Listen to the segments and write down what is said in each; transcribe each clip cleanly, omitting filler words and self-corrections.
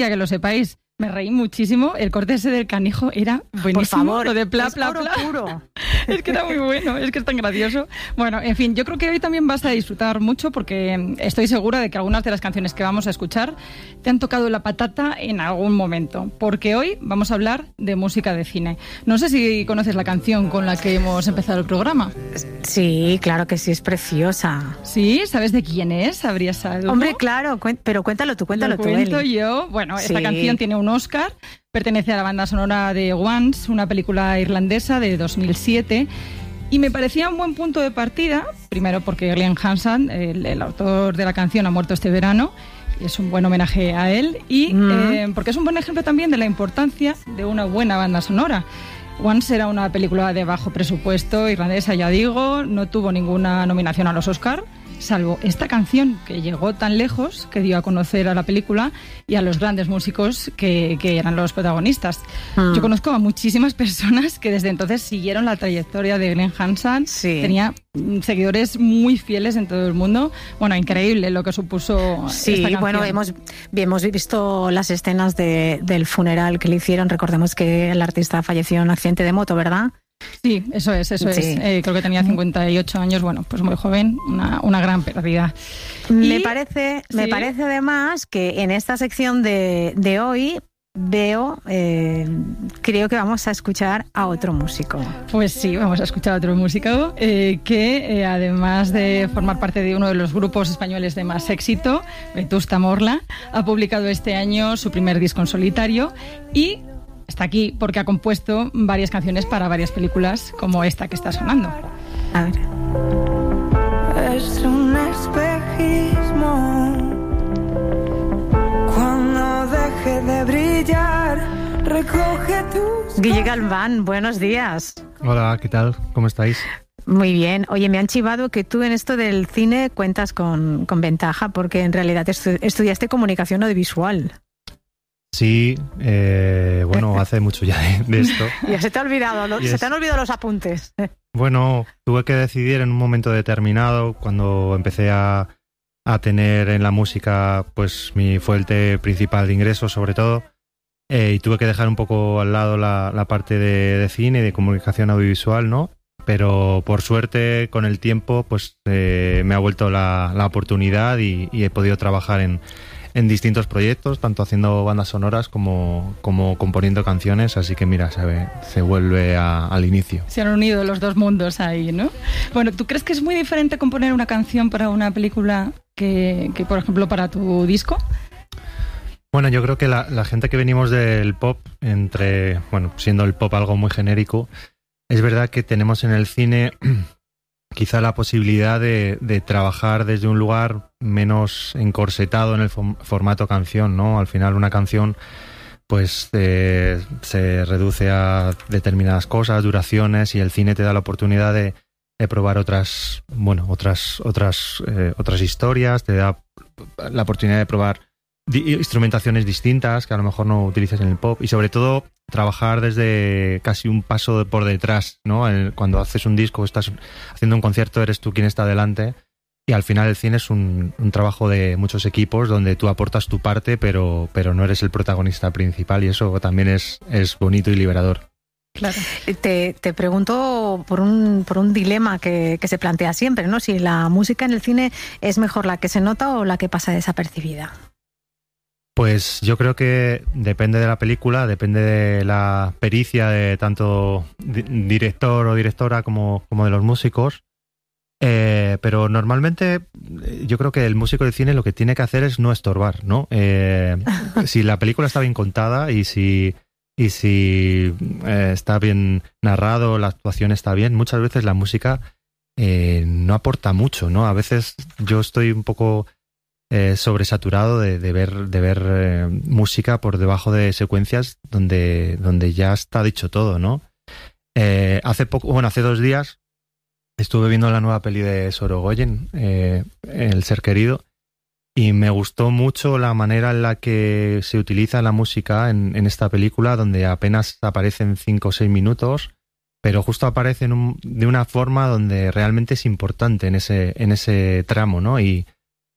que lo sepáis. Me reí muchísimo. El corte ese del canijo era buenísimo. Por favor, lo de pla, es pla, oro pla. puro. Es que era muy bueno, es que es tan gracioso. Bueno, en fin, yo creo que hoy también vas a disfrutar mucho porque estoy segura de que algunas de las canciones que vamos a escuchar te han tocado la patata en algún momento. Porque hoy vamos a hablar de música de cine. No sé si conoces la canción con la que hemos empezado el programa. Sí, claro que sí, es preciosa. ¿Sí? ¿Sabes de quién es? ¿Sabrías algo? Hombre, claro, pero cuéntalo tú, Lo cuento Eli. yo. Bueno, esta Sí. canción tiene un Oscar, pertenece a la banda sonora de Once, una película irlandesa de 2007, y me parecía un buen punto de partida, primero porque Glenn Hansard, el autor de la canción, ha muerto este verano, y es un buen homenaje a él, y porque es un buen ejemplo también de la importancia de una buena banda sonora. Once era una película de bajo presupuesto, irlandesa, ya digo, no tuvo ninguna nominación a los Oscar, salvo esta canción que llegó tan lejos, que dio a conocer a la película y a los grandes músicos que eran los protagonistas. Yo conozco a muchísimas personas que desde entonces siguieron la trayectoria de Glenn Hansard. Sí. Tenía seguidores muy fieles en todo el mundo. Bueno, increíble lo que supuso Sí, esta canción. bueno, hemos visto las escenas del funeral que le hicieron. Recordemos que el artista falleció en un accidente de moto, ¿verdad? Sí, eso es. Sí. Creo que tenía 58 años, bueno, pues muy joven, una gran pérdida. Me Y- parece ¿Sí? además que en esta sección de hoy creo que vamos a escuchar a otro músico. Pues sí, vamos a escuchar a otro músico que además de formar parte de uno de los grupos españoles de más éxito, Vetusta Morla, ha publicado este año su primer disco en solitario y está aquí porque ha compuesto varias canciones para varias películas como esta que está sonando. A ver. Es un espejismo. Cuando deje de brillar, recoge tus... Guille Galván, buenos días. Hola, ¿qué tal? ¿Cómo estáis? Muy bien. Oye, me han chivado que tú en esto del cine cuentas con ventaja porque en realidad estudiaste comunicación audiovisual. Sí, bueno, hace mucho ya de esto. Ya se te ha olvidado, Yes. se te han olvidado los apuntes. Bueno, tuve que decidir en un momento determinado, cuando empecé a tener en la música pues mi fuente principal de ingresos, sobre todo, y tuve que dejar un poco al lado la parte de cine y de comunicación audiovisual, ¿no? Pero por suerte, con el tiempo, pues me ha vuelto la oportunidad y he podido trabajar en distintos proyectos, tanto haciendo bandas sonoras como componiendo canciones, así que mira, se vuelve al inicio. Se han unido los dos mundos ahí, ¿no? Bueno, ¿tú crees que es muy diferente componer una canción para una película que por ejemplo, para tu disco? Bueno, yo creo que la gente que venimos del pop, siendo el pop algo muy genérico, es verdad que tenemos en el cine quizá la posibilidad de trabajar desde un lugar menos encorsetado en el formato canción, ¿no? Al final una canción pues se reduce a determinadas cosas, duraciones, y el cine te da la oportunidad de probar otras historias, te da la oportunidad de probar instrumentaciones distintas que a lo mejor no utilizas en el pop, y sobre todo trabajar desde casi un paso por detrás, ¿no? Cuando haces un disco, estás haciendo un concierto, eres tú quien está delante, y al final el cine es un trabajo de muchos equipos donde tú aportas tu parte, pero no eres el protagonista principal, y eso también es bonito y liberador. Claro. Te pregunto por un dilema que se plantea siempre, ¿no? Si la música en el cine es mejor la que se nota o la que pasa desapercibida. Pues yo creo que depende de la película, depende de la pericia de tanto director o directora como de los músicos, pero normalmente yo creo que el músico de cine lo que tiene que hacer es no estorbar, ¿no? Si la película está bien contada y si está bien narrado, la actuación está bien, muchas veces la música no aporta mucho, ¿no? A veces yo estoy un poco sobresaturado de ver música por debajo de secuencias donde ya está dicho todo, ¿no? Hace 2 días estuve viendo la nueva peli de Sorogoyen, El ser querido, y me gustó mucho la manera en la que se utiliza la música en esta película, donde apenas aparecen 5 o 6 minutos, pero justo aparece de una forma donde realmente es importante en ese tramo, ¿no? Y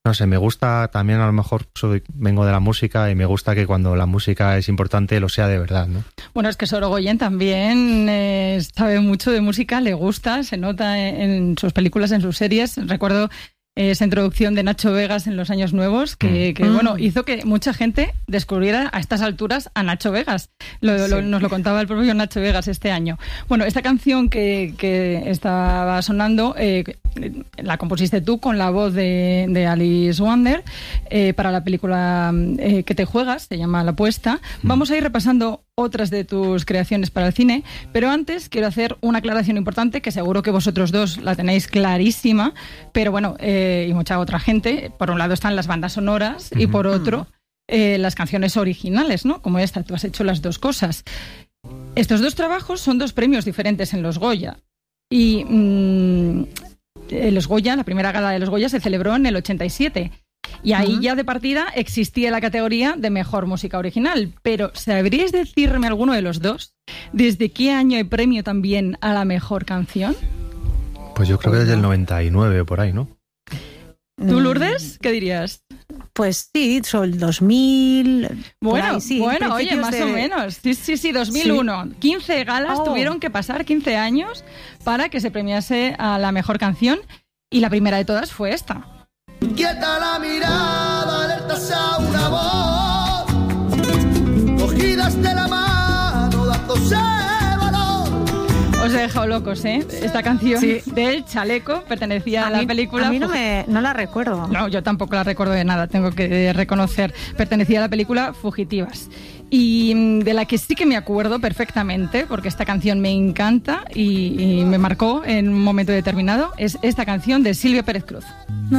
no sé, me gusta también, a lo mejor vengo de la música y me gusta que cuando la música es importante lo sea de verdad, ¿no? Bueno, es que Sorogoyen también sabe mucho de música, le gusta, se nota en sus películas, en sus series. Recuerdo esa introducción de Nacho Vegas en los años nuevos, que bueno, hizo que mucha gente descubriera a estas alturas a Nacho Vegas. Nos lo contaba el propio Nacho Vegas este año. Bueno, esta canción que estaba sonando, la compusiste tú con la voz de Alice Wonder para la película que te juegas, se llama La Apuesta. Vamos a ir repasando otras de tus creaciones para el cine, pero antes quiero hacer una aclaración importante que seguro que vosotros dos la tenéis clarísima, pero bueno, y mucha otra gente. Por un lado están las bandas sonoras y por otro las canciones originales, ¿no? Como esta, tú has hecho las dos cosas. Estos dos trabajos son dos premios diferentes en los Goya y los Goya, la primera gala de los Goya se celebró en el 87. Y ahí ya de partida existía la categoría de mejor música original. Pero ¿sabríais decirme alguno de los dos? ¿Desde qué año hay premio también a la mejor canción? Pues yo creo que desde el 99 o por ahí, ¿no? ¿Tú, Lourdes? ¿Qué dirías? Pues sí, sobre el 2000... Bueno, ahí, sí, oye, más o menos. Sí, 2001. Sí. 15 galas tuvieron que pasar, 15 años, para que se premiase a la mejor canción. Y la primera de todas fue esta. Quieta la mirada, alertas a una voz, cogidas de la mano, dándose valor. Os he dejado locos, ¿eh? Esta canción del Chaleco pertenecía a la película... A mí no la recuerdo. No, yo tampoco la recuerdo de nada, tengo que reconocer. Pertenecía a la película Fugitivas. Y de la que sí que me acuerdo perfectamente, porque esta canción me encanta y me marcó en un momento determinado, es esta canción de Silvia Pérez Cruz.